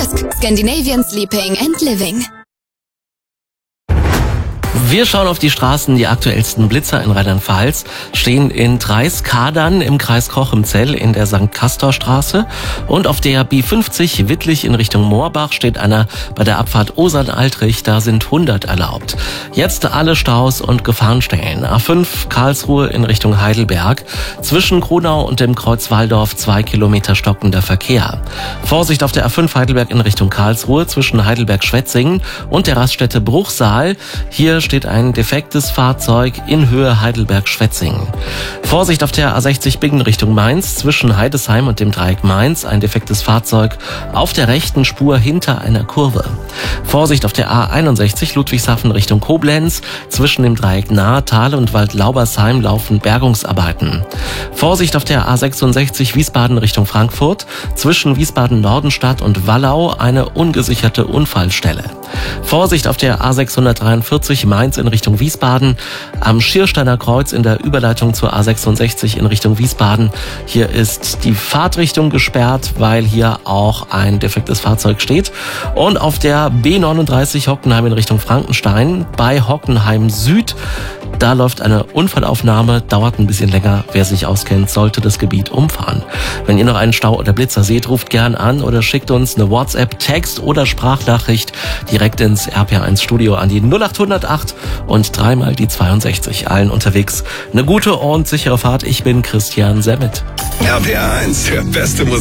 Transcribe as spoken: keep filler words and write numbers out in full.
Maersk. Scandinavian Sleeping and Living. Wir schauen auf die Straßen. Die aktuellsten Blitzer in Rheinland-Pfalz stehen in Dreiskadern im Kreis Cochem-Zell in der Sankt Castor Straße. Und auf der B fünfzig Wittlich in Richtung Moorbach steht einer bei der Abfahrt Osern-Altrich. Da sind hundert erlaubt. Jetzt alle Staus und Gefahrenstellen. A fünf Karlsruhe in Richtung Heidelberg. Zwischen Kronau und dem Kreuz Walldorf zwei Kilometer stockender Verkehr. Vorsicht auf der A fünf Heidelberg in Richtung Karlsruhe zwischen Heidelberg-Schwetzingen und der Raststätte Bruchsal. Hier steht ein defektes Fahrzeug in Höhe Heidelberg-Schwetzingen. Vorsicht auf der A sechzig Bingen Richtung Mainz zwischen Heidesheim und dem Dreieck Mainz. Ein defektes Fahrzeug auf der rechten Spur hinter einer Kurve. Vorsicht auf der A einundsechzig Ludwigshafen Richtung Koblenz. Zwischen dem Dreieck Nahetal und Waldlaubersheim laufen Bergungsarbeiten. Vorsicht auf der A sechsundsechzig Wiesbaden Richtung Frankfurt. Zwischen Wiesbaden-Nordenstadt und Wallau eine ungesicherte Unfallstelle. Vorsicht auf der A sechshundertdreiundvierzig Mainz in Richtung Wiesbaden. Am Schiersteiner Kreuz in der Überleitung zur A sechsundsechzig in Richtung Wiesbaden. Hier ist die Fahrtrichtung gesperrt, weil hier auch ein defektes Fahrzeug steht. Und auf der B neununddreißig Hockenheim in Richtung Frankenstein bei Hockenheim Süd. Da läuft eine Unfallaufnahme, dauert ein bisschen länger. Wer sich auskennt, sollte das Gebiet umfahren. Wenn ihr noch einen Stau oder Blitzer seht, ruft gern an oder schickt uns eine WhatsApp, Text oder Sprachnachricht direkt ins R P R eins Studio an die null acht null acht und dreimal die zweiundsechzig. Allen unterwegs eine gute und sichere Fahrt. Ich bin Christian Semmet. R P R eins, der beste Musik.